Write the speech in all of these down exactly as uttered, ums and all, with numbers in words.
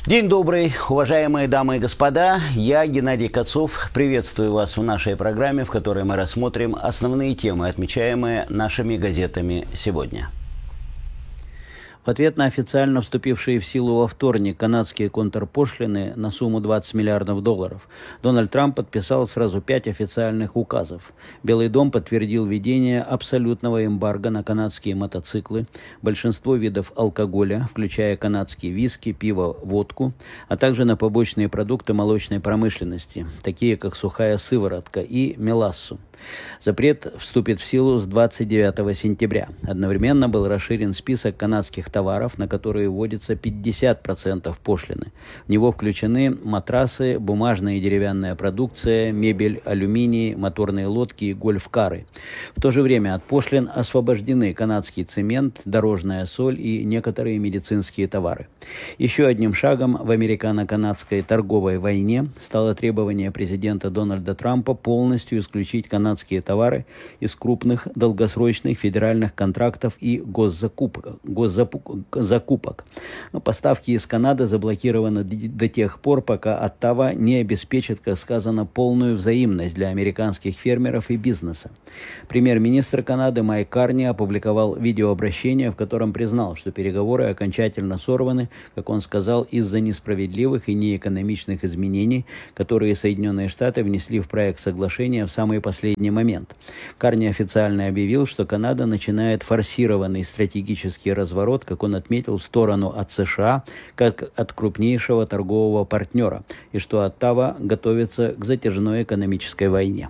День добрый, уважаемые дамы и господа. Я, Геннадий Кацов, приветствую вас в нашей программе, в которой мы рассмотрим основные темы, отмечаемые нашими газетами сегодня. В ответ на официально вступившие в силу во вторник канадские контрпошлины на сумму двадцать миллиардов долларов, Дональд Трамп подписал сразу пять официальных указов. Белый дом подтвердил введение абсолютного эмбарго на канадские мотоциклы, большинство видов алкоголя, включая канадские виски, пиво, водку, а также на побочные продукты молочной промышленности, такие как сухая сыворотка и мелассу. Запрет вступит в силу с двадцать девятого сентября. Одновременно был расширен список канадских товаров, на которые вводится пятьдесят процентов пошлины. В него включены матрасы, бумажная и деревянная продукция, мебель, алюминий, моторные лодки и гольф-кары. В то же время от пошлин освобождены канадский цемент, дорожная соль и некоторые медицинские товары. Еще одним шагом в американо-канадской торговой войне стало требование президента Дональда Трампа полностью исключить канадские товары из крупных долгосрочных федеральных контрактов и госзакупок. госзакупок. Но поставки из Канады заблокированы до тех пор, пока Оттава не обеспечит, как сказано, полную взаимность для американских фермеров и бизнеса. Премьер-министр Канады Майк Карни опубликовал видеообращение, в котором признал, что переговоры окончательно сорваны, как он сказал, из-за несправедливых и неэкономичных изменений, которые Соединенные Штаты внесли в проект соглашения в самый последний момент. Карни официально объявил, что Канада начинает форсированный стратегический разворот, как он отметил, в сторону от США, как от крупнейшего торгового партнера, и что Оттава готовится к затяжной экономической войне.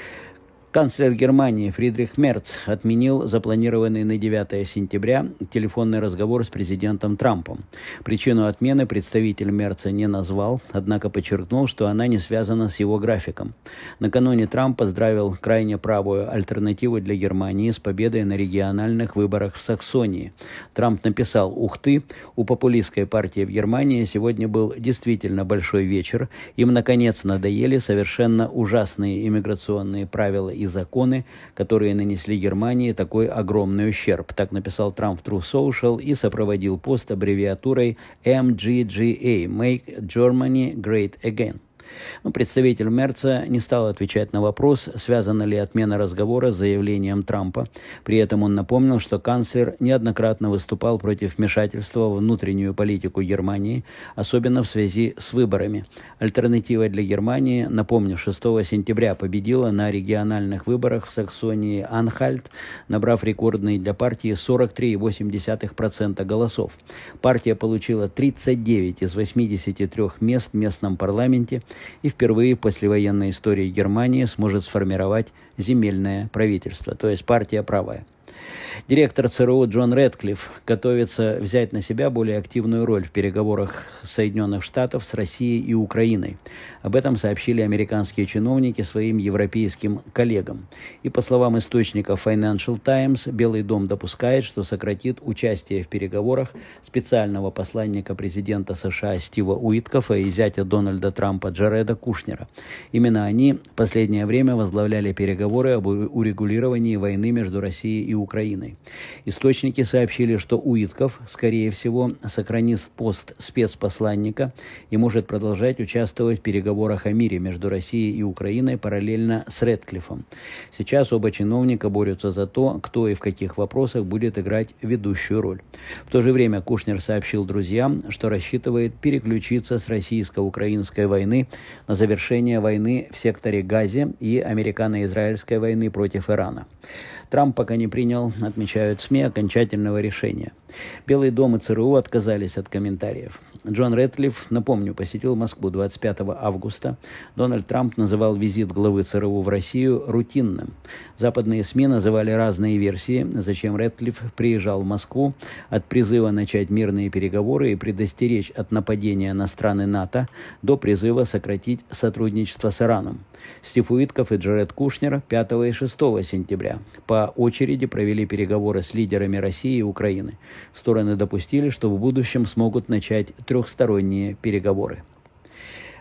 Канцлер Германии Фридрих Мерц отменил запланированный на девятое сентября телефонный разговор с президентом Трампом. Причину отмены представитель Мерца не назвал, однако подчеркнул, что она не связана с его графиком. Накануне Трамп поздравил крайне правую альтернативу для Германии с победой на региональных выборах в Саксонии. Трамп написал: «Ух ты, у популистской партии в Германии сегодня был действительно большой вечер. Им, наконец, надоели совершенно ужасные иммиграционные правила и законы, которые нанесли Германии такой огромный ущерб». Так написал Трамп в Truth Social и сопроводил пост аббревиатурой эм джи джи эй – Make Germany Great Again. Но представитель Мерца не стал отвечать на вопрос, связана ли отмена разговора с заявлением Трампа. При этом он напомнил, что канцлер неоднократно выступал против вмешательства в внутреннюю политику Германии, особенно в связи с выборами. Альтернатива для Германии, напомню, шестого сентября победила на региональных выборах в Саксонии Анхальт, набрав рекордные для партии сорок три целых восемь десятых процента голосов. Партия получила тридцать девять из восьмидесяти трёх мест в местном парламенте и впервые в послевоенной истории Германии сможет сформировать земельное правительство, то есть партия правая. Директор ЦРУ Джон Рэдклифф готовится взять на себя более активную роль в переговорах Соединенных Штатов с Россией и Украиной. Об этом сообщили американские чиновники своим европейским коллегам. И по словам источников Financial Times, Белый дом допускает, что сократит участие в переговорах специального посланника президента США Стива Уиткофа и зятя Дональда Трампа Джареда Кушнера. Именно они в последнее время возглавляли переговоры об урегулировании войны между Россией и Украиной. Источники сообщили, что Уиткоф, скорее всего, сохранит пост спецпосланника и может продолжать участвовать в переговорах о мире между Россией и Украиной параллельно с Рэдклиффом. Сейчас оба чиновника борются за то, кто и в каких вопросах будет играть ведущую роль. В то же время Кушнер сообщил друзьям, что рассчитывает переключиться с российско-украинской войны на завершение войны в секторе Газе и американо-израильской войны против Ирана. Трамп пока не принял, отмечают СМИ, окончательного решения. Белый дом и ЦРУ отказались от комментариев. Джон Рэдклифф, напомню, посетил Москву двадцать пятого августа. Дональд Трамп называл визит главы ЦРУ в Россию рутинным. Западные СМИ называли разные версии, зачем Рэдклифф приезжал в Москву, от призыва начать мирные переговоры и предостеречь от нападения на страны НАТО до призыва сократить сотрудничество с Ираном. Стив Уиткоф и Джаред Кушнер пятого и шестого сентября по очереди провели переговоры с лидерами России и Украины. Стороны допустили, что в будущем смогут начать трехсторонние переговоры.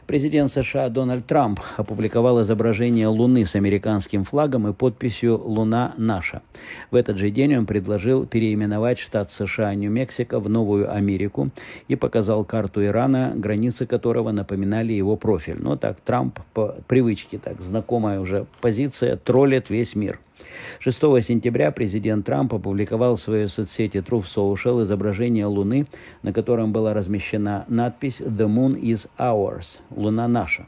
Президент США Дональд Трамп опубликовал изображение Луны с американским флагом и подписью «Луна наша». В этот же день он предложил переименовать штат США Нью-Мексико в Новую Америку и показал карту Ирана, границы которого напоминали его профиль. Но так Трамп по привычке, так знакомая уже позиция, троллит весь мир. шестого сентября президент Трамп опубликовал в своей соцсети Truth Social изображение Луны, на котором была размещена надпись «The Moon is ours» – «Луна наша».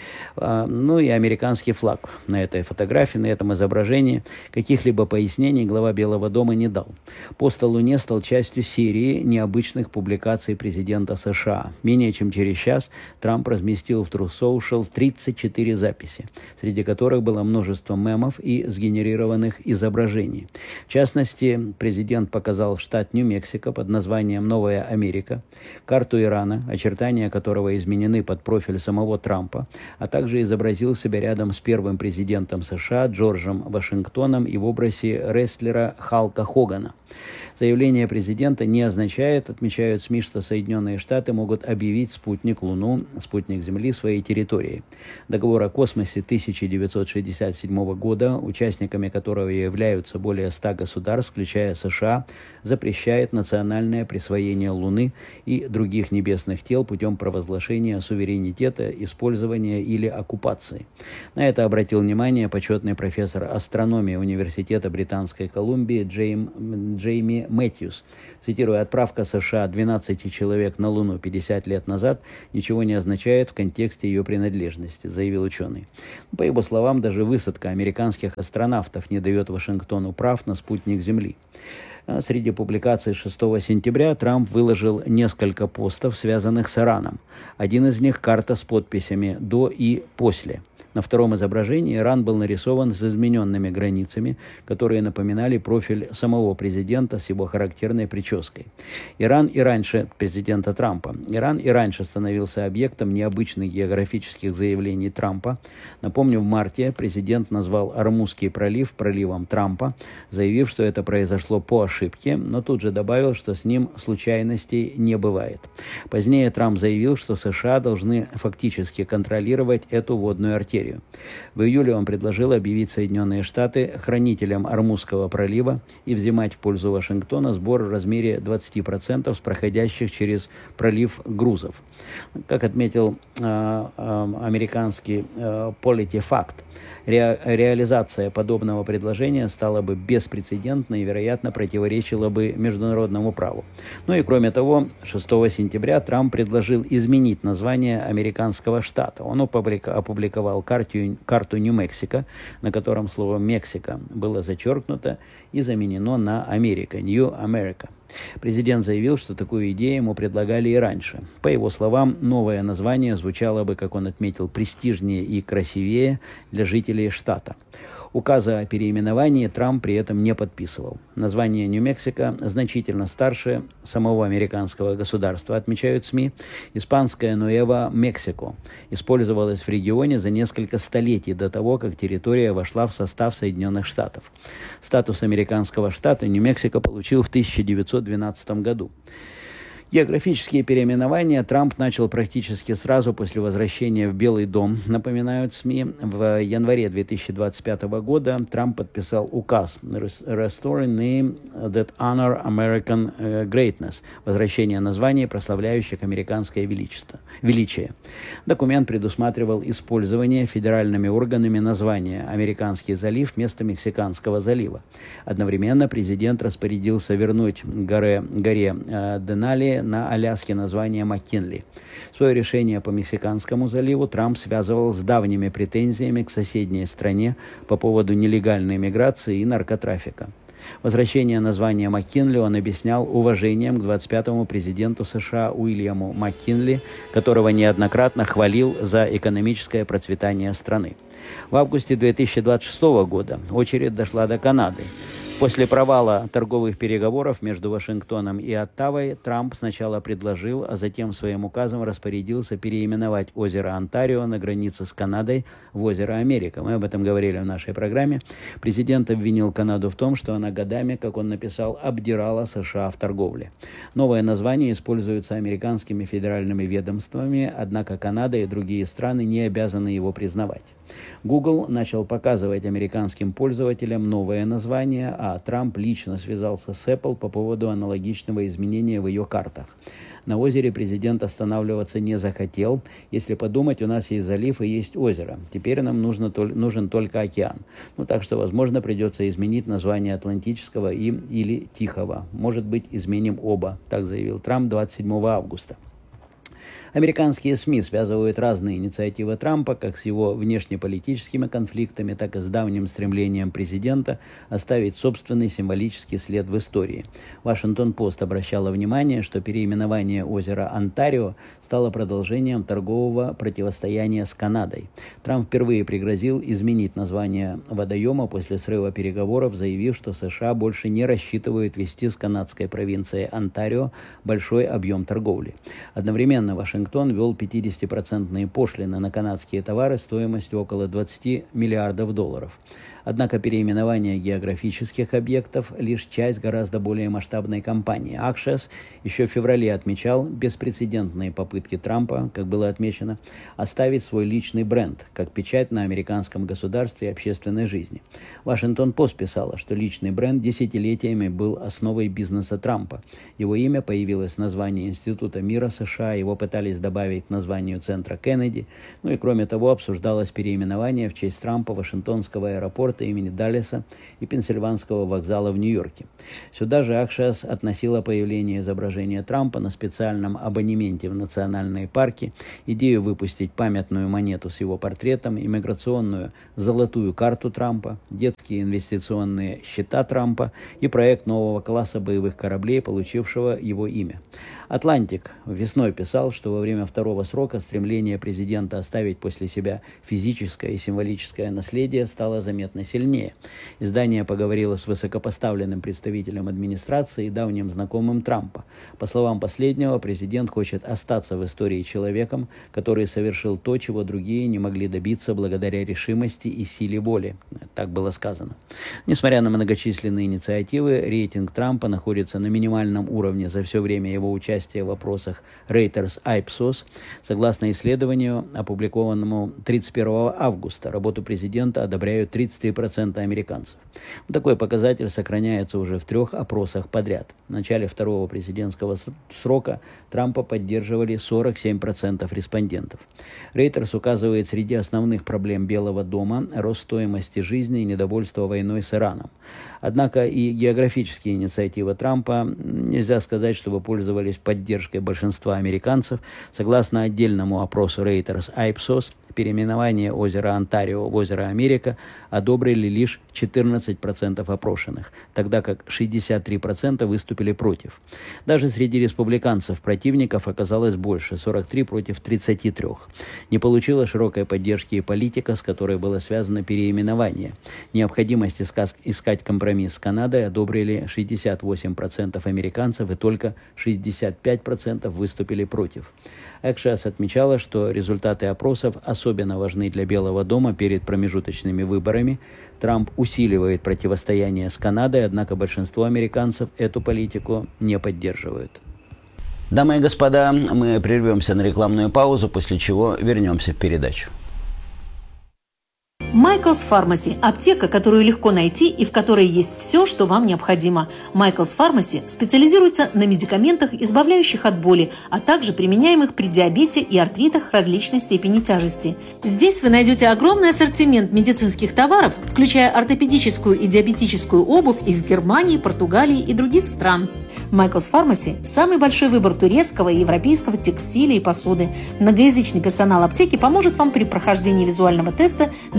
Ну и американский флаг на этой фотографии, на этом изображении. Каких-либо пояснений глава Белого дома не дал. Пост о Луне стал частью серии необычных публикаций президента США. Менее чем через час Трамп разместил в Truth Social тридцать четыре записи, среди которых было множество мемов и сгенерированных изображений. В частности, президент показал штат Нью-Мексико под названием «Новая Америка», карту Ирана, очертания которого изменены под профиль самого Трампа, а также изобразил себя рядом с первым президентом США Джорджем Вашингтоном и в образе рестлера Халка Хогана. Заявление президента не означает, отмечают СМИ, что Соединенные Штаты могут объявить спутник Луну, спутник Земли, своей территорией. Договор о космосе тысяча девятьсот шестьдесят седьмого года, участниками которого являются более ста государств, включая США, запрещает национальное присвоение Луны и других небесных тел путем провозглашения суверенитета, использования или оккупации. На это обратил внимание почетный профессор астрономии Университета Британской Колумбии Джейм, Джейми Мэтьюс. Цитирую: «Отправка США двенадцати человек на Луну пятьдесят лет назад ничего не означает в контексте ее принадлежности», заявил ученый. По его словам, даже высадка американских астронавтов не дает Вашингтону прав на спутник Земли. Среди публикаций шестого сентября Трамп выложил несколько постов, связанных с Ираном. Один из них – карта с подписями «до» и «после». На втором изображении Иран был нарисован с измененными границами, которые напоминали профиль самого президента с его характерной прической. Иран и раньше президента Трампа. Иран и раньше становился объектом необычных географических заявлений Трампа. Напомню, в марте президент назвал Ормузский пролив проливом Трампа, заявив, что это произошло по ошибке, но тут же добавил, что с ним случайностей не бывает. Позднее Трамп заявил, что США должны фактически контролировать эту водную артерию. В июле он предложил объявить Соединенные Штаты хранителем Ормузского пролива и взимать в пользу Вашингтона сбор в размере двадцати процентов с проходящих через пролив грузов. Как отметил э, э, американский э, PolitiFact, ре, реализация подобного предложения стала бы беспрецедентной и, вероятно, противоречила бы международному праву. Ну и кроме того, шестого сентября Трамп предложил изменить название американского штата. Он опубликовал карту, карту Нью-Мексико, на котором слово «Мексика» было зачеркнуто и заменено на «Америка», «New America». Президент заявил, что такую идею ему предлагали и раньше. По его словам, новое название звучало бы, как он отметил, престижнее и красивее для жителей штата. Указа о переименовании Трамп при этом не подписывал. Название Нью-Мексико значительно старше самого американского государства, отмечают СМИ. Испанское «Нуэва Мексико» использовалось в регионе за несколько столетий до того, как территория вошла в состав Соединенных Штатов. Статус американского штата Нью-Мексико получил в тысяча девятьсот двенадцатом году. Географические переименования Трамп начал практически сразу после возвращения в Белый дом. Напоминают СМИ, в январе две тысячи двадцать пятого года Трамп подписал указ «Restoring Name that Honor American Greatness» – возвращение названий, прославляющих американское величество, величие. Документ предусматривал использование федеральными органами названия «Американский залив» вместо «Мексиканского залива». Одновременно президент распорядился вернуть горе, горе э, Денали на Аляске название МакКинли. Свое решение по Мексиканскому заливу Трамп связывал с давними претензиями к соседней стране по поводу нелегальной миграции и наркотрафика. Возвращение названия МакКинли он объяснял уважением к двадцать пятому президенту США Уильяму МакКинли, которого неоднократно хвалил за экономическое процветание страны. В августе две тысячи двадцать шестого года очередь дошла до Канады. После провала торговых переговоров между Вашингтоном и Оттавой Трамп сначала предложил, а затем своим указом распорядился переименовать озеро Онтарио на границе с Канадой в озеро Америка. Мы об этом говорили в нашей программе. Президент обвинил Канаду в том, что она годами, как он написал, обдирала США в торговле. Новое название используется американскими федеральными ведомствами, однако Канада и другие страны не обязаны его признавать. Google начал показывать американским пользователям новое название, а Трамп лично связался с Apple по поводу аналогичного изменения в ее картах. На озере президент останавливаться не захотел. Если подумать, у нас есть залив и есть озеро. Теперь нам нужно, нужен только океан. Ну, так что, возможно, придется изменить название Атлантического и, или Тихого. Может быть, изменим оба, так заявил Трамп двадцать седьмого августа. Американские СМИ связывают разные инициативы Трампа как с его внешнеполитическими конфликтами, так и с давним стремлением президента оставить собственный символический след в истории. Вашингтон-Пост обращала внимание, что переименование озера Онтарио стало продолжением торгового противостояния с Канадой. Трамп впервые пригрозил изменить название водоема после срыва переговоров, заявив, что США больше не рассчитывают вести с канадской провинцией Онтарио большой объем торговли. Одновременно Вашингтон ввел пятидесятипроцентные пошлины на канадские товары стоимостью около двадцати миллиардов долларов. Однако переименование географических объектов – лишь часть гораздо более масштабной кампании. Axios еще в феврале отмечал беспрецедентные попытки Трампа, как было отмечено, оставить свой личный бренд, как печать на американском государстве и общественной жизни. Вашингтон-Пост писала, что личный бренд десятилетиями был основой бизнеса Трампа. Его имя появилось в названии Института мира США, его пытались добавить к названию центра Кеннеди. Ну и кроме того, обсуждалось переименование в честь Трампа Вашингтонского аэропорта имени Даллеса и Пенсильванского вокзала в Нью-Йорке. Сюда же Axios относила появление изображения Трампа на специальном абонементе в национальные парки, идею выпустить памятную монету с его портретом, иммиграционную золотую карту Трампа, детские инвестиционные счета Трампа и проект нового класса боевых кораблей, получившего его имя. «Атлантик» весной писал, что во время второго срока стремление президента оставить после себя физическое и символическое наследие стало заметно сильнее. Издание поговорило с высокопоставленным представителем администрации и давним знакомым Трампа. По словам последнего, президент хочет остаться в истории человеком, который совершил то, чего другие не могли добиться благодаря решимости и силе воли. Так было сказано. Несмотря на многочисленные инициативы, рейтинг Трампа находится на минимальном уровне за все время его участия в опросах Reuters Ipsos. Согласно исследованию, опубликованному тридцать первого августа, работу президента одобряют тридцать три процента американцев. Такой показатель сохраняется уже в трех опросах подряд. В начале второго президентского срока Трампа поддерживали сорок семь процентов респондентов. Reuters указывает среди основных проблем Белого дома рост стоимости жизни и недовольство войной с Ираном. Однако и географические инициативы Трампа нельзя сказать, чтобы пользовались поддержкой большинства американцев. Согласно отдельному опросу Reuters Ipsos, переименование озера Онтарио в озеро Америка одобрили лишь четырнадцать процентов опрошенных, тогда как шестьдесят три процента выступили против. Даже среди республиканцев противников оказалось больше, сорок три против тридцати трёх. Не получила широкой поддержки и политика, с которой было связано переименование. Необходимость искать компромисс с Канадой одобрили шестьдесят восемь процентов американцев и только шестьдесят пять процентов выступили против. Axios отмечала, что результаты опросов особенно важны для Белого дома перед промежуточными выборами. Трамп усиливает противостояние с Канадой, однако большинство американцев эту политику не поддерживают. Дамы и господа, мы прервемся на рекламную паузу, после чего вернемся в передачу. Michael's Pharmacy – аптека, которую легко найти и в которой есть все, что вам необходимо. Michael's Pharmacy специализируется на медикаментах, избавляющих от боли, а также применяемых при диабете и артритах различной степени тяжести. Здесь вы найдете огромный ассортимент медицинских товаров, включая ортопедическую и диабетическую обувь из Германии, Португалии и других стран. Michael's Pharmacy – самый большой выбор турецкого и европейского текстиля и посуды. Многоязычный персонал аптеки поможет вам при прохождении визуального теста для получения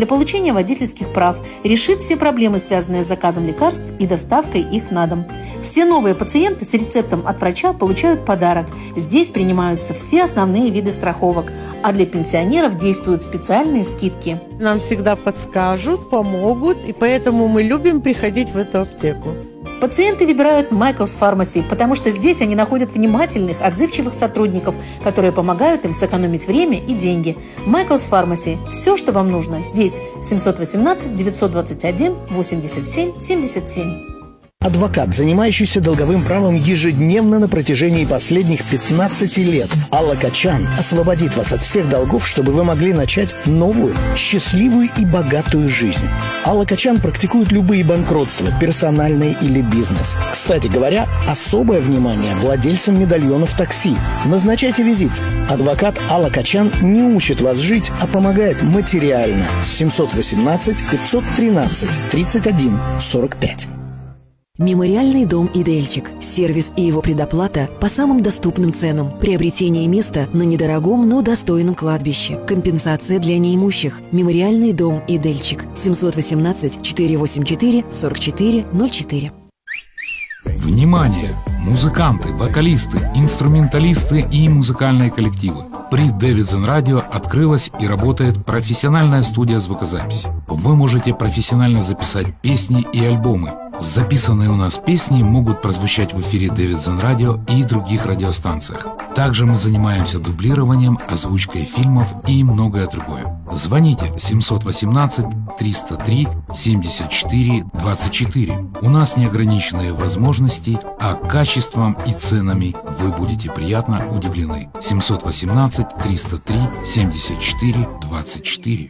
получения водительских прав, решит все проблемы, связанные с заказом лекарств и доставкой их на дом. Все новые пациенты с рецептом от врача получают подарок. Здесь принимаются все основные виды страховок, а для пенсионеров действуют специальные скидки. Нам всегда подскажут, помогут, и поэтому мы любим приходить в эту аптеку. Пациенты выбирают Michael's Pharmacy, потому что здесь они находят внимательных, отзывчивых сотрудников, которые помогают им сэкономить время и деньги. Michael's Pharmacy. Все, что вам нужно, здесь. семьсот восемнадцать девятьсот двадцать один восемьдесят семь семьдесят семь. Адвокат, занимающийся долговым правом ежедневно на протяжении последних пятнадцати лет. Алла Качан освободит вас от всех долгов, чтобы вы могли начать новую, счастливую и богатую жизнь. Алла Качан практикует любые банкротства, персональные или бизнес. Кстати говоря, особое внимание владельцам медальонов такси. Назначайте визит. Адвокат Алла Качан не учит вас жить, а помогает материально. семьсот восемнадцать пятьсот тринадцать тридцать один сорок пять. Мемориальный дом «Идельчик». Сервис и его предоплата по самым доступным ценам. Приобретение места на недорогом, но достойном кладбище. Компенсация для неимущих. Мемориальный дом «Идельчик». семьсот восемнадцать четыреста восемьдесят четыре сорок четыре ноль четыре. Внимание! Музыканты, вокалисты, инструменталисты и музыкальные коллективы. При Davidson Radio открылась и работает профессиональная студия звукозаписи. Вы можете профессионально записать песни и альбомы. Записанные у нас песни могут прозвучать в эфире Davidson Radio и других радиостанциях. Также мы занимаемся дублированием, озвучкой фильмов и многое другое. Звоните семьсот восемнадцать триста три семьдесят четыре двадцать четыре. У нас неограниченные возможности, а качеством и ценами вы будете приятно удивлены. семьсот восемнадцать триста три семьдесят четыре двадцать четыре.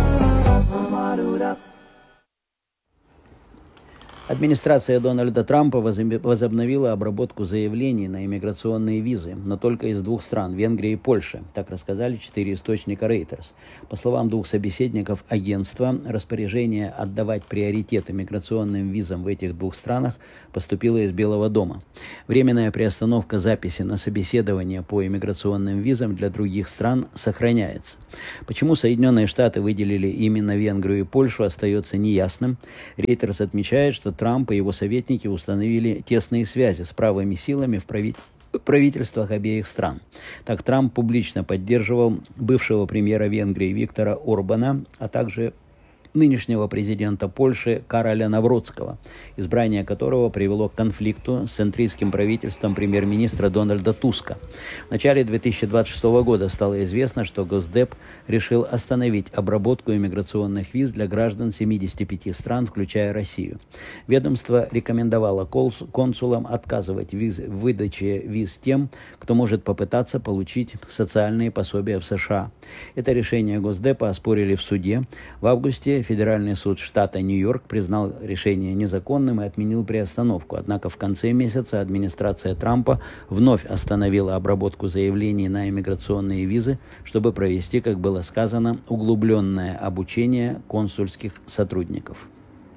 Администрация Дональда Трампа возобновила обработку заявлений на иммиграционные визы, но только из двух стран – Венгрии и Польши. Так рассказали четыре источника Reuters. По словам двух собеседников агентства, распоряжение отдавать приоритет иммиграционным визам в этих двух странах поступило из Белого дома. Временная приостановка записи на собеседование по иммиграционным визам для других стран сохраняется. Почему Соединенные Штаты выделили именно Венгрию и Польшу, остается неясным. Reuters отмечает, что Трамп и его советники установили тесные связи с правыми силами в правительстве. В правительствах обеих стран. Так, Трамп публично поддерживал бывшего премьера Венгрии Виктора Орбана, а также нынешнего президента Польши Кароля Навроцкого, избрание которого привело к конфликту с центристским правительством премьер-министра Дональда Туска. В начале две тысячи двадцать шестого года стало известно, что Госдеп решил остановить обработку иммиграционных виз для граждан семидесяти пяти стран, включая Россию. Ведомство рекомендовало консулам отказывать виз, в выдаче виз тем, кто может попытаться получить социальные пособия в США. Это решение Госдепа оспорили в суде. В августе Федеральный суд штата Нью-Йорк признал решение незаконным и отменил приостановку. Однако в конце месяца администрация Трампа вновь остановила обработку заявлений на иммиграционные визы, чтобы провести, как было сказано, углубленное обучение консульских сотрудников.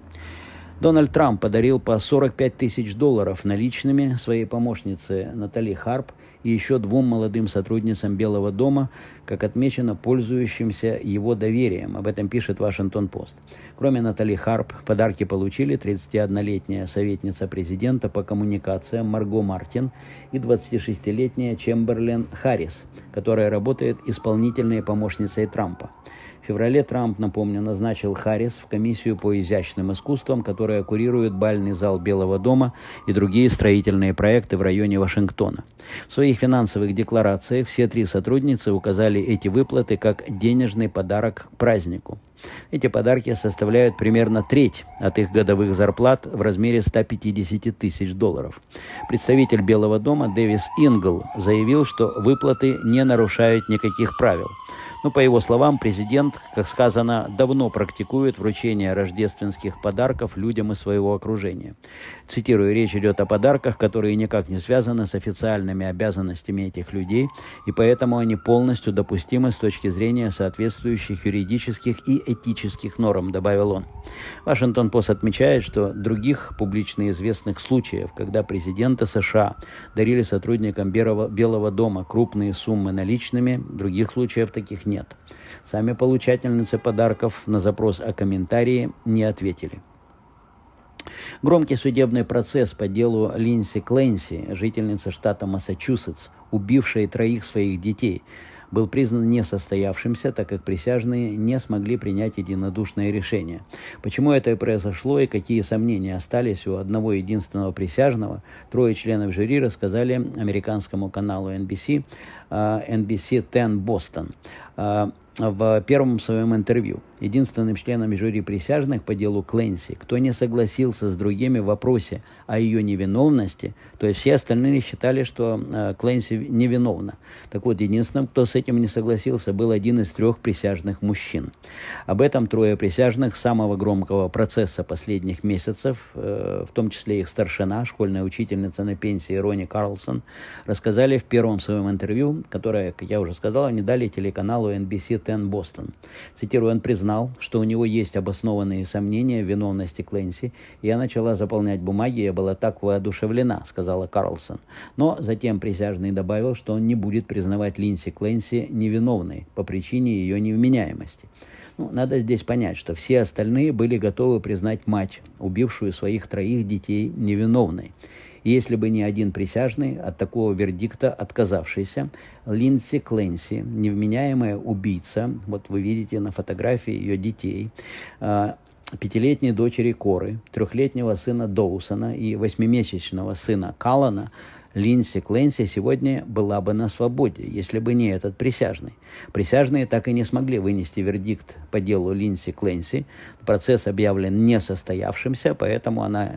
Дональд Трамп подарил по сорок пять тысяч долларов наличными своей помощнице Натали Харп и еще двум молодым сотрудницам Белого дома, как отмечено, пользующимся его доверием. Об этом пишет Вашингтон-Пост. Кроме Натали Харп, подарки получили тридцатиоднолетняя советница президента по коммуникациям Марго Мартин и двадцатишестилетняя Чемберлен Харрис, которая работает исполнительной помощницей Трампа. В феврале Трамп, напомню, назначил Харрис в комиссию по изящным искусствам, которая курирует бальный зал Белого дома и другие строительные проекты в районе Вашингтона. В своих финансовых декларациях все три сотрудницы указали эти выплаты как денежный подарок к празднику. Эти подарки составляют примерно треть от их годовых зарплат в размере ста пятидесяти тысяч долларов. Представитель Белого дома Дэвис Ингл заявил, что выплаты не нарушают никаких правил. Но, по его словам, президент, как сказано, давно практикует вручение рождественских подарков людям из своего окружения. Цитирую, речь идет о подарках, которые никак не связаны с официальными обязанностями этих людей, и поэтому они полностью допустимы с точки зрения соответствующих юридических и этических норм, добавил он. Вашингтон-Пост отмечает, что других публично известных случаев, когда президенты США дарили сотрудникам Белого дома крупные суммы наличными, других случаев таких нет. Сами получательницы подарков на запрос о комментарии не ответили. Громкий судебный процесс по делу Линдси Кленси, жительницы штата Массачусетс, убившей троих своих детей, был признан несостоявшимся, так как присяжные не смогли принять единодушное решение. Почему это и произошло и какие сомнения остались у одного единственного присяжного, трое членов жюри рассказали американскому каналу эн би си, эн би си десять Бостон, в первом своем интервью. Единственным членом жюри присяжных по делу Кленси, кто не согласился с другими в вопросе о ее невиновности, то есть все остальные считали, что э, Кленси невиновна. Так вот, единственным, кто с этим не согласился, был один из трех присяжных мужчин. Об этом трое присяжных самого громкого процесса последних месяцев, э, в том числе их старшина, школьная учительница на пенсии Ронни Карлсон, рассказали в первом своем интервью, которое, как я уже сказал, они дали телеканалу эн би си десять Бостон. Цитирую, он признал, что у него есть обоснованные сомнения в виновности Кленси, и я начала заполнять бумаги, я была так воодушевлена, сказала Карлсон. Но затем присяжный добавил, что он не будет признавать Линдси Кленси невиновной по причине ее невменяемости. Ну, надо здесь понять, что все остальные были готовы признать мать, убившую своих троих детей, невиновной. И если бы не один присяжный, от такого вердикта отказавшийся, Линдси Кленси, невменяемая убийца, вот вы видите на фотографии ее детей, пятилетней дочери Коры, трехлетнего сына Доусона и восьмимесячного сына Каллана, Линдси Кленси сегодня была бы на свободе, если бы не этот присяжный. Присяжные так и не смогли вынести вердикт по делу Линдси Кленси. Процесс объявлен несостоявшимся, поэтому она,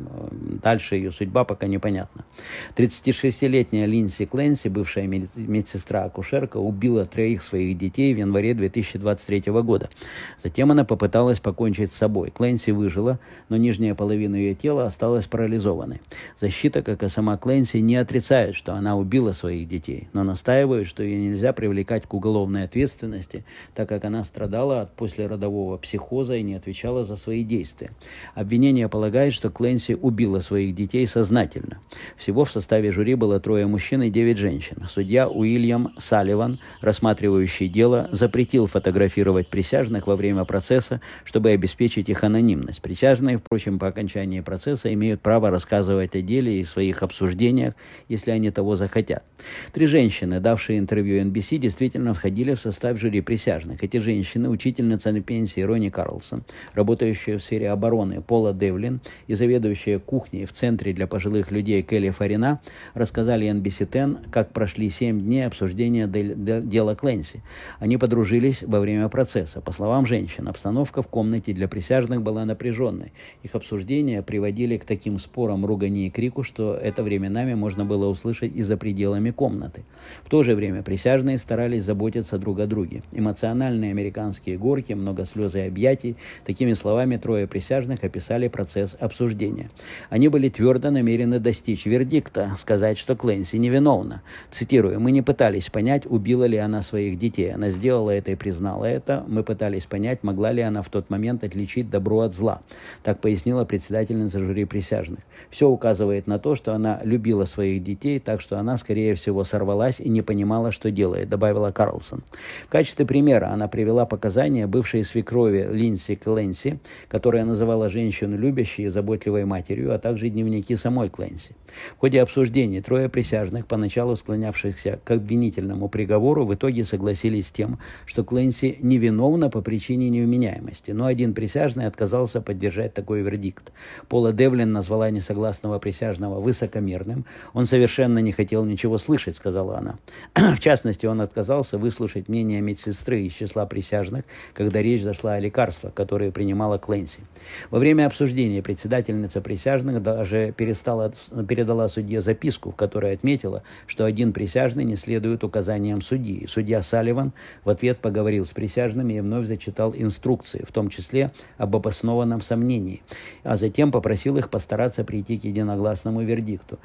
дальше ее судьба пока непонятна. тридцатишестилетняя Линдси Кленси, бывшая медсестра-акушерка, убила троих своих детей в январе две тысячи двадцать третьего года. Затем она попыталась покончить с собой. Кленси выжила, но нижняя половина ее тела осталась парализованной. Защита, как и сама Кленси, не отрицает, что она убила своих детей, но настаивает, что ее нельзя привлекать к уголовной ответственности, так как она страдала от послеродового психоза и не отвечала за свои действия. Обвинение полагает, что Кленси убила своих детей сознательно. Всего в составе жюри было трое мужчин и девять женщин. Судья Уильям Салливан, рассматривающий дело, запретил фотографировать присяжных во время процесса, чтобы обеспечить их анонимность. Присяжные, впрочем, по окончании процесса имеют право рассказывать о деле и своих обсуждениях, если они того захотят. Три женщины, давшие интервью эн би си, действительно входили в состав жюри присяжных. Эти женщины, учительница на пенсии Ронни Карлсон, работающая в сфере обороны Пола Девлин и заведующая кухней в Центре для пожилых людей Келли Фарина, рассказали эн би си десять, как прошли семь дней обсуждения дела Кленси. Они подружились во время процесса. По словам женщин, обстановка в комнате для присяжных была напряженной. Их обсуждения приводили к таким спорам, ругани и крику, что это временами можно было услышать и за пределами комнаты. В то же время присяжные старались заботиться друг о друге. Эмоциональные американские горки, много слез и объятий. Такими словами трое присяжных описали процесс обсуждения. Они были твердо намерены достичь вердикта, сказать, что Кленси невиновна. Цитирую, «Мы не пытались понять, убила ли она своих детей. Она сделала это и признала это. Мы пытались понять, могла ли она в тот момент отличить добро от зла». Так пояснила председательница жюри присяжных. Все указывает на то, что она любила своих детей, так что она, скорее всего, сорвалась и не понимала, что делает, добавила Карлсон. В качестве примера она привела показания бывшей свекрови Линдси Кленси, которая называла женщину любящей и заботливой матерью, а также дневники самой Кленси. В ходе обсуждений трое присяжных, поначалу склонявшихся к обвинительному приговору, в итоге согласились с тем, что Кленси невиновна по причине невменяемости, но один присяжный отказался поддержать такой вердикт. Пола Девлин назвала несогласного присяжного высокомерным. «Он совершенно не хотел ничего слышать», — сказала она. В частности, он отказался выслушать мнение медсестры из числа присяжных, когда речь зашла о лекарствах, которые принимала Кленси. Во время обсуждения председательница присяжных даже перестала, передала судье записку, в которой отметила, что один присяжный не следует указаниям судьи. Судья Салливан в ответ поговорил с присяжными и вновь зачитал инструкции, в том числе об обоснованном сомнении, а затем попросил их постараться прийти к единогласному вердикту. «Мне было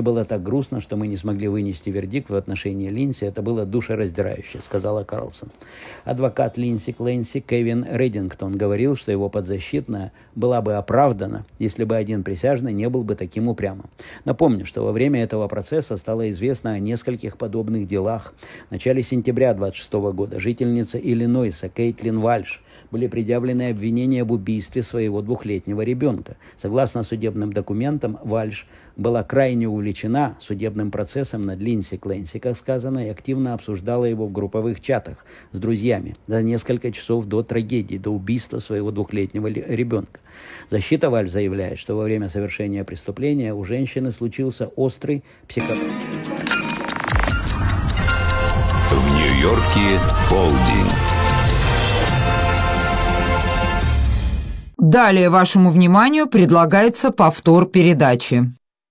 было так грустно, что мы не смогли вынести вердикт в отношении Линдси. Это было душераздирающе», — сказала Карлсон. Адвокат Линдси Клэнси Кевин Реддингтон говорил, что его подзащитная была бы оправдана, если бы один присяжный не был бы таким упрямым. Напомню, что во время этого процесса стало известно о нескольких подобных делах. В начале сентября двадцать шестого года жительница Иллинойса Кейтлин Вальш были предъявлены обвинения в убийстве своего двухлетнего ребенка. Согласно судебным документам, Вальш была крайне увлечена судебным процессом над Линдси Клэнси, как сказано, и активно обсуждала его в групповых чатах с друзьями за несколько часов до трагедии, до убийства своего двухлетнего ребенка. Защита Вальш заявляет, что во время совершения преступления у женщины случился острый психотравм. В Нью-Йорке полдень. Далее вашему вниманию предлагается повтор передачи.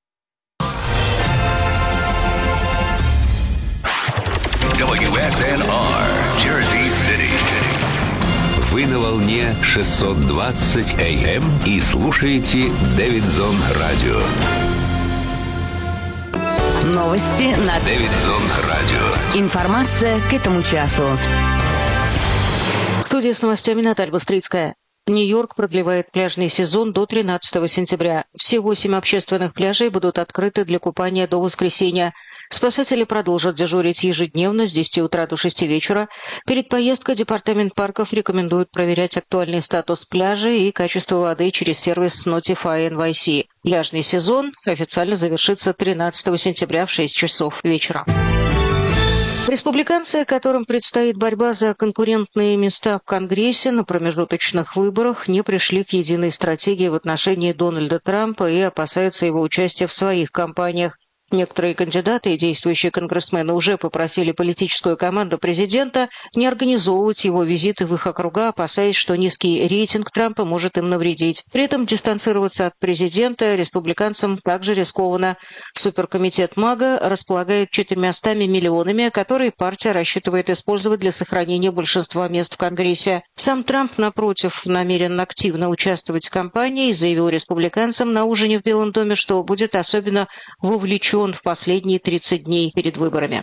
дабл ю эс эн ар, Jersey City. Вы на волне шестьсот двадцать эй эм и слушаете Дэвидсон Радио. Новости на Дэвидсон Радио. Информация к этому часу. В студии с новостями Наталья Быстрицкая. Нью-Йорк продлевает пляжный сезон до тринадцатого сентября. Все восемь общественных пляжей будут открыты для купания до воскресенья. Спасатели продолжат дежурить ежедневно с десяти утра до шести вечера. Перед поездкой Департамент парков рекомендует проверять актуальный статус пляжа и качество воды через сервис Notify эн вай си. Пляжный сезон официально завершится тринадцатого сентября в шесть часов вечера. Республиканцы, которым предстоит борьба за конкурентные места в Конгрессе на промежуточных выборах, не пришли к единой стратегии в отношении Дональда Трампа и опасаются его участия в своих кампаниях. Некоторые кандидаты и действующие конгрессмены уже попросили политическую команду президента не организовывать его визиты в их округа, опасаясь, что низкий рейтинг Трампа может им навредить. При этом дистанцироваться от президента республиканцам также рискованно. Суперкомитет МАГА располагает четырьмястами миллионами, которые партия рассчитывает использовать для сохранения большинства мест в Конгрессе. Сам Трамп, напротив, намерен активно участвовать в кампании и заявил республиканцам на ужине в Белом доме, что будет особенно вовлечен в последние тридцать дней перед выборами.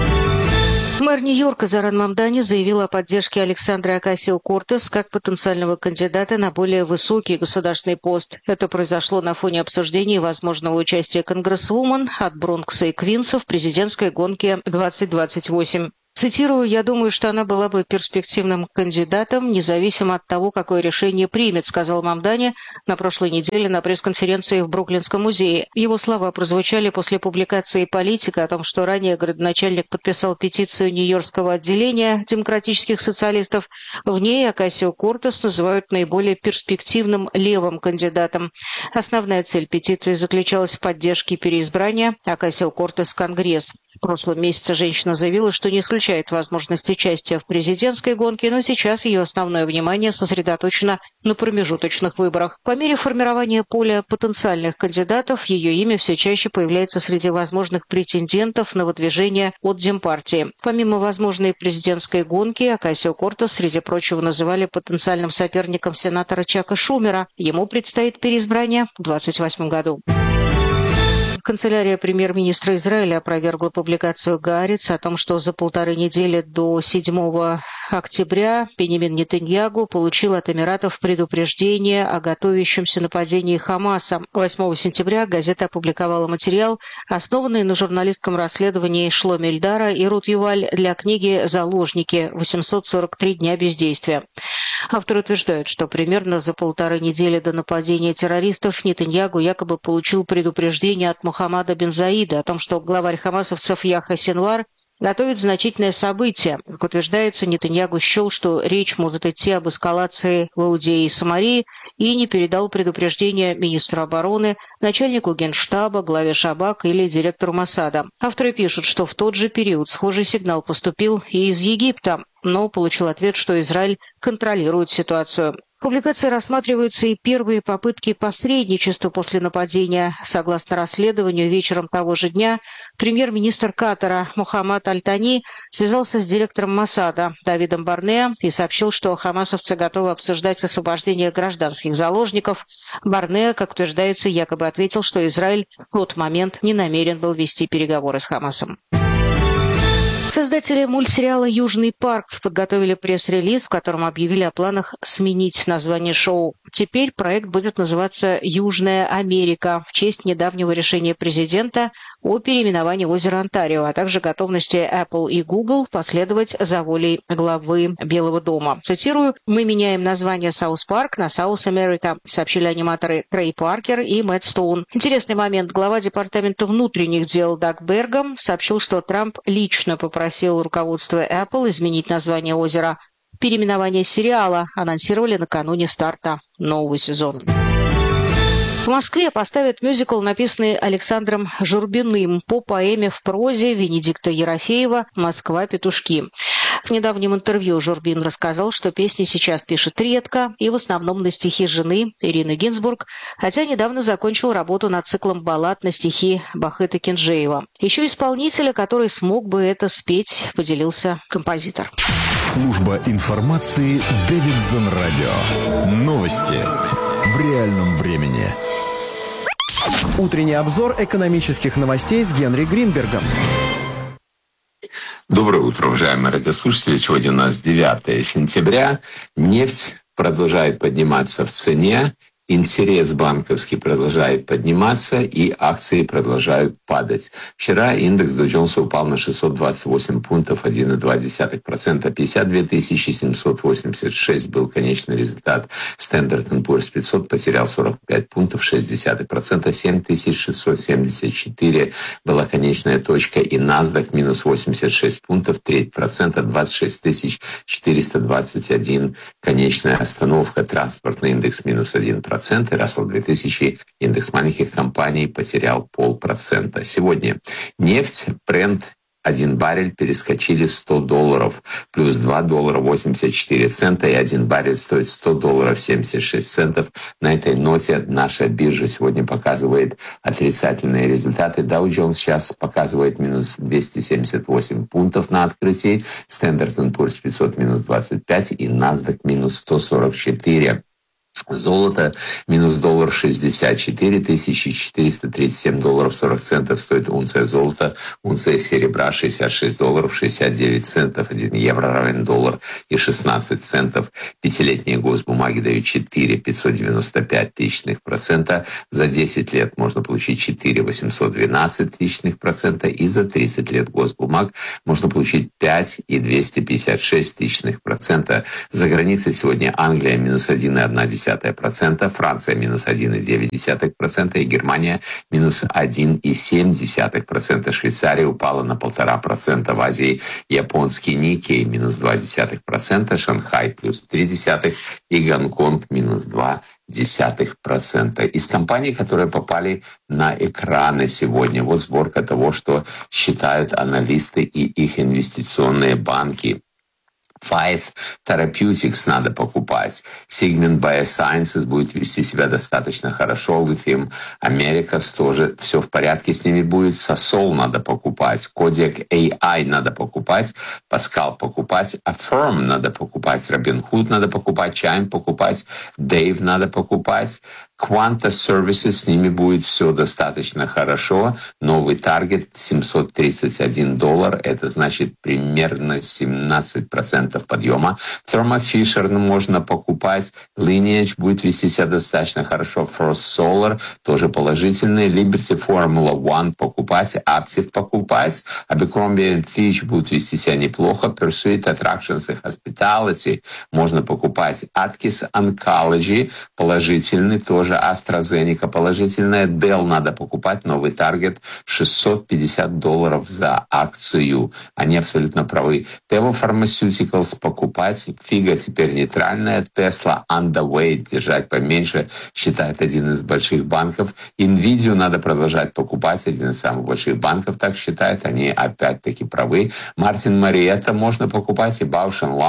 Мэр Нью-Йорка Зоран Мамдани заявила о поддержке Александра Окасио-Кортес как потенциального кандидата на более высокий государственный пост. Это произошло на фоне обсуждений возможного участия конгрессвумен от Бронкса и Квинса в президентской гонке двадцать двадцать восемь. Цитирую, «Я думаю, что она была бы перспективным кандидатом, независимо от того, какое решение примет», сказал Мамдани на прошлой неделе на пресс-конференции в Бруклинском музее. Его слова прозвучали после публикации «Политика» о том, что ранее градоначальник подписал петицию Нью-Йоркского отделения демократических социалистов. В ней Окасио-Кортес называют наиболее перспективным левым кандидатом. Основная цель петиции заключалась в поддержке переизбрания Окасио-Кортес в Конгресс. В прошлом месяце женщина заявила, что не исключает возможность участия в президентской гонке, но сейчас ее основное внимание сосредоточено на промежуточных выборах. По мере формирования поля потенциальных кандидатов, ее имя все чаще появляется среди возможных претендентов на выдвижение от Демпартии. Помимо возможной президентской гонки, Окасио-Кортес, среди прочего, называли потенциальным соперником сенатора Чака Шумера. Ему предстоит переизбрание в двадцать восьмом году. Канцелярия премьер-министра Израиля опровергла публикацию Гааретс о том, что за полторы недели до седьмого октября Беньямин Нетаньяху получил от Эмиратов предупреждение о готовящемся нападении Хамаса. восьмого сентября газета опубликовала материал, основанный на журналистском расследовании Шломи Эльдара и Рут Юваль для книги «Заложники. восемьсот сорок три дня бездействия». Авторы утверждают, что примерно за полторы недели до нападения террористов Нетаньяху якобы получил предупреждение от Мухаммада бен Заида о том, что главарь хамасовцев Яхья Синвар готовит значительное событие. Как утверждается, Нетаньяху счел, что речь может идти об эскалации в Иудее и Самарии, и не передал предупреждение министру обороны, начальнику Генштаба, главе Шабак или директору Моссада. Авторы пишут, что в тот же период схожий сигнал поступил и из Египта, но получил ответ, что Израиль контролирует ситуацию. В публикации рассматриваются и первые попытки посредничества после нападения. Согласно расследованию, вечером того же дня премьер-министр Катара Мохаммад Аль-Тани связался с директором Моссада Давидом Барнеа и сообщил, что хамасовцы готовы обсуждать освобождение гражданских заложников. Барнеа, как утверждается, якобы ответил, что Израиль в тот момент не намерен был вести переговоры с Хамасом. Создатели мультсериала «Южный парк» подготовили пресс-релиз, в котором объявили о планах сменить название шоу. Теперь проект будет называться «Южная Америка» в честь недавнего решения президента о переименовании озера Онтарио, а также готовности Apple и Google последовать за волей главы Белого дома. Цитирую: «Мы меняем название South Park на South America», сообщили аниматоры Трей Паркер и Мэтт Стоун. Интересный момент. Глава департамента внутренних дел Даг Бергам сообщил, что Трамп лично попросил руководство Apple изменить название озера. Переименование сериала анонсировали накануне старта нового сезона. В Москве поставят мюзикл, написанный Александром Журбиным по поэме в прозе Венедикта Ерофеева «Москва-петушки». В недавнем интервью Журбин рассказал, что песни сейчас пишет редко и в основном на стихи жены Ирины Гинзбург, хотя недавно закончил работу над циклом баллад на стихи Бахыта Кинжеева. Еще исполнителя, который смог бы это спеть, поделился композитор. Служба информации Дэвидсон Радио. Новости в реальном времени. Утренний обзор экономических новостей с Генри Гринбергом. Доброе утро, уважаемые радиослушатели. Сегодня у нас девятое сентября. Нефть продолжает подниматься в цене. Интерес банковский продолжает подниматься, и акции продолжают падать. Вчера индекс Dow Jones упал на шестьсот двадцать восемь пунктов, один целых два десятых процента. пятьдесят две тысячи семьсот восемьдесят шесть был конечный результат. Standard энд Poor's пятьсот потерял сорок пять пунктов, шесть десятых процента. семь тысяч шестьсот семьдесят четыре была конечная точка, и NASDAQ минус восемьдесят шесть пунктов, треть процента, двадцать шесть тысяч четыреста двадцать один конечная остановка. Транспортный индекс минус один процент. И Рассел две тысячи, индекс маленьких компаний, потерял полпроцента. Сегодня нефть, Brent, один баррель перескочили сто долларов, плюс два доллара восемьдесят четыре цента, и один баррель стоит сто долларов семьдесят шесть центов. На этой ноте наша биржа сегодня показывает отрицательные результаты. Dow Jones сейчас показывает минус двести семьдесят восемь пунктов на открытии, Standard энд Poor's пятьсот минус двадцать пять и NASDAQ минус сто сорок четыре. Золото минус доллар шестьдесят четыре тысячи четыреста тридцать семь долларов сорок центов стоит унция золота, унция серебра шестьдесят шесть долларов шестьдесят девять центов, один евро равен доллар и шестнадцать центов. Пятилетние госбумаги дают четыре целых пятьсот девяносто пять тысячных процента, за десять лет можно получить четыре целых восемьсот двенадцать тысячных процента, и за тридцать лет госбумаг можно получить пять целых двести пятьдесят шесть тысячных процента. За границей сегодня Англия минус один целых одна десятая процента, Франция минус один целых девять десятых процента и Германия минус один целых семь десятых процента. Швейцария упала на полтора процента. В Азии японский Никей минус два десятых процента, Шанхай плюс три десятых и Гонконг минус два десятых процента. Из компаний, которые попали на экраны сегодня, вот сборка того, что считают аналисты и их инвестиционные банки. Faith Therapeutics надо покупать. Segment Biosciences будет вести себя достаточно хорошо. Lithium Americas тоже все в порядке с ними будет. Sasol надо покупать. Kodiak эй ай надо покупать. Pascal покупать. Affirm надо покупать. Robinhood надо покупать. Chime покупать. Dave надо покупать. Quanta Services, с ними будет все достаточно хорошо. Новый таргет семьсот тридцать один доллар. Это значит примерно семнадцать процентов подъема. Thermo Fisher можно покупать. Lineage будет вести себя достаточно хорошо. First Solar тоже положительный. Liberty Formula One покупать. Active покупать. Abercrombie энд Fitch будет вести себя неплохо. Pursuit Attractions и Hospitality можно покупать. Atkins Oncology положительный тоже. AstraZeneca положительная. Dell надо покупать. Новый таргет шестьсот пятьдесят долларов за акцию. Они абсолютно правы. Teva Pharmaceuticals покупать. Фига теперь нейтральная. Tesla underweight держать поменьше, считает один из больших банков. Nvidia надо продолжать покупать. Один из самых больших банков так считает. Они опять-таки правы. Мартин Мариетта можно покупать. И Bausch энд Lomb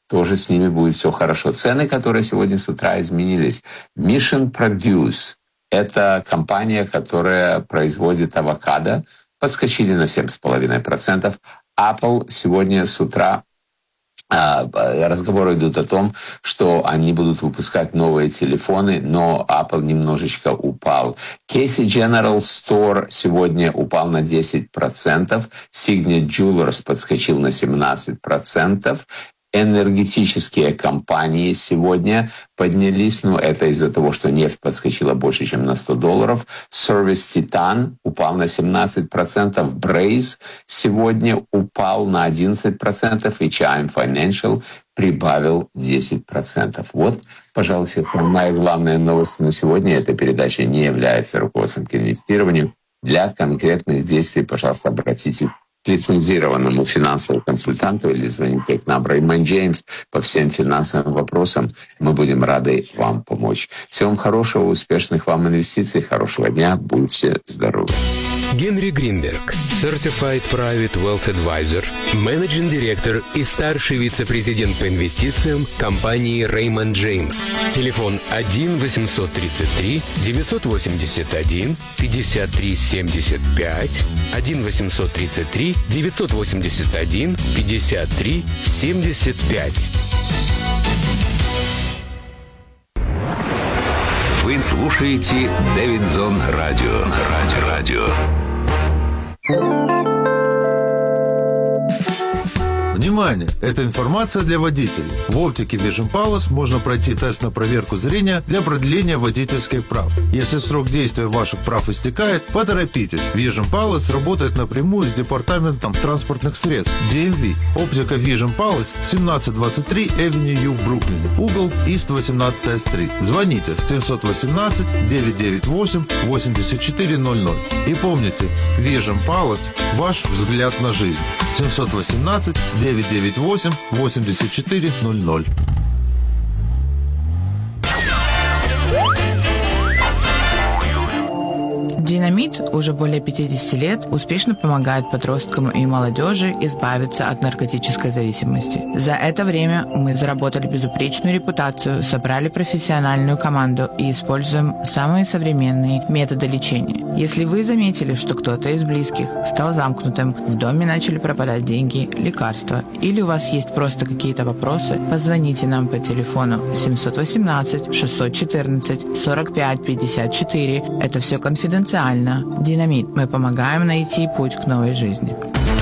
тоже с ними будет все хорошо. Цены, которые сегодня с утра изменились. Mission Produce — это компания, которая производит авокадо, подскочили на семь целых пять десятых процента. Apple сегодня с утра разговоры идут о том, что они будут выпускать новые телефоны, но Apple немножечко упал. Casey General Store сегодня упал на десять процентов. Signet Jewelers подскочил на семнадцать процентов. Энергетические компании сегодня поднялись, но это из-за того, что нефть подскочила больше, чем на сто долларов. Service Titan упал на семнадцать процентов. Braze сегодня упал на одиннадцать процентов. И Chime Financial прибавил десять процентов. Вот, пожалуй, моя главная новость на сегодня. Эта передача не является руководством к инвестированию. Для конкретных действий, пожалуйста, обратитесь к лицензированному финансовому консультанту или звоните к нам. Raymond James по всем финансовым вопросам. Мы будем рады вам помочь. Всего вам хорошего, успешных вам инвестиций, хорошего дня. Будьте здоровы. Генри Гринберг, Certified Private Wealth Advisor, Managing Director и старший вице-президент по инвестициям компании Raymond James. Телефон один восемьсот тридцать три девятьсот восемьдесят один пятьдесят три семьдесят пять, один восемьсот тридцать три девятьсот восемьдесят один пятьдесят три семьдесят пять. Вы слушаете Дэвидсон Радио. Радио. Радио. Внимание! Это информация для водителей. В оптике Vision Palace можно пройти тест на проверку зрения для продления водительских прав. Если срок действия ваших прав истекает, поторопитесь. Vision Palace работает напрямую с Департаментом транспортных средств ди эм ви. Оптика Vision Palace семнадцать двадцать три Avenue U в Бруклине. Угол East восемнадцатая стрит. Звоните семь один восемь девять девять восемь восемь четыре ноль ноль. И помните, Vision Palace – ваш взгляд на жизнь. семь один восемь девять девять восемь восемь четыре ноль ноль. Динамит уже более пятьдесят лет успешно помогает подросткам и молодежи избавиться от наркотической зависимости. За это время мы заработали безупречную репутацию, собрали профессиональную команду и используем самые современные методы лечения. Если вы заметили, что кто-то из близких стал замкнутым, в доме начали пропадать деньги, лекарства, или у вас есть просто какие-то вопросы, позвоните нам по телефону семь один восемь шесть один четыре сорок пять пятьдесят четыре. Это все конфиденциально. Динамит. Мы помогаем найти путь к новой жизни.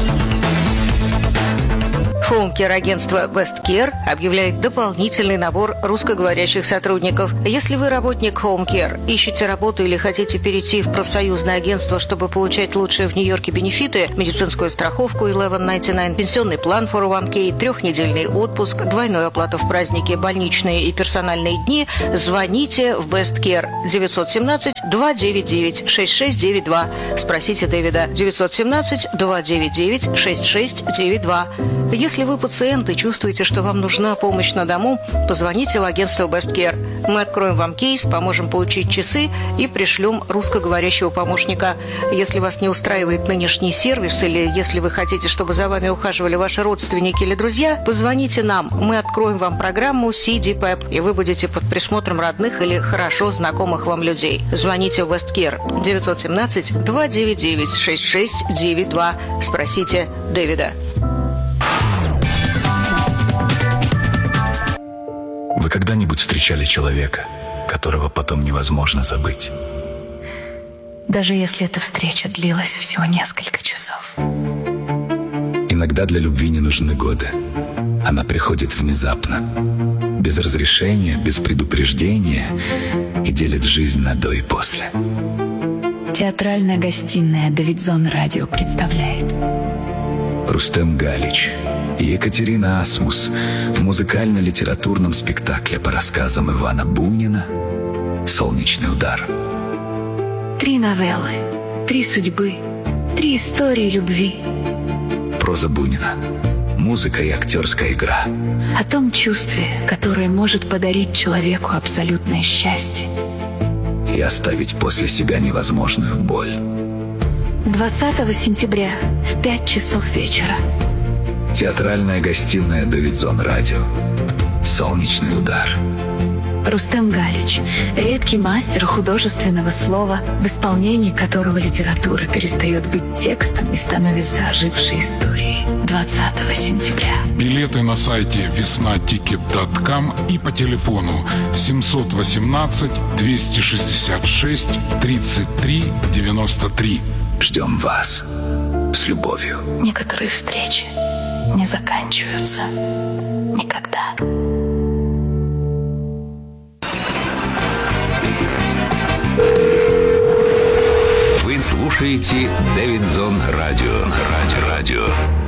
Хоум-кер-агентство Best Care объявляет дополнительный набор русскоговорящих сотрудников. Если вы работник Home Care, ищете работу или хотите перейти в профсоюзное агентство, чтобы получать лучшие в Нью-Йорке бенефиты, медицинскую страховку eleven ninety-nine, пенсионный план фор о ван кей, трехнедельный отпуск, двойную оплату в праздники, больничные и персональные дни, звоните в Best Care девять один семь два девять девять шесть шесть девять два. Спросите Дэвида девять один семь два девять девять шесть шесть девять два. Если вы пациент и чувствуете, что вам нужна помощь на дому, позвоните в агентство Best Care. Мы откроем вам кейс, поможем получить часы и пришлем русскоговорящего помощника. Если вас не устраивает нынешний сервис или если вы хотите, чтобы за вами ухаживали ваши родственники или друзья, позвоните нам. Мы откроем вам программу си ди пэп, и вы будете под присмотром родных или хорошо знакомых вам людей. Звоните в Best Care девять один семь два девять девять шесть шесть девять два. Спросите Дэвида. Вы когда-нибудь встречали человека, которого потом невозможно забыть? Даже если эта встреча длилась всего несколько часов. Иногда для любви не нужны годы. Она приходит внезапно, без разрешения, без предупреждения и делит жизнь на до и после. Театральная гостиная Дэвидсон Радио представляет Рустем Галич и Екатерина Асмус в музыкально-литературном спектакле по рассказам Ивана Бунина «Солнечный удар». Три новеллы, три судьбы, три истории любви. Проза Бунина, музыка и актерская игра. О том чувстве, которое может подарить человеку абсолютное счастье. И оставить после себя невозможную боль. двадцатого сентября в пять часов вечера. Театральная гостиная «Дэвидзон Радио». Солнечный удар. Рустем Галич – редкий мастер художественного слова, в исполнении которого литература перестает быть текстом и становится ожившей историей. двадцатого сентября. Билеты на сайте весна тикет точка ком и по телефону семьсот восемнадцать двести шестьдесят шесть тридцать три девяносто три. Ждем вас с любовью. Некоторые встречи не заканчиваются никогда. Вы слушаете Дэвидзон Радио. Радио. Радио.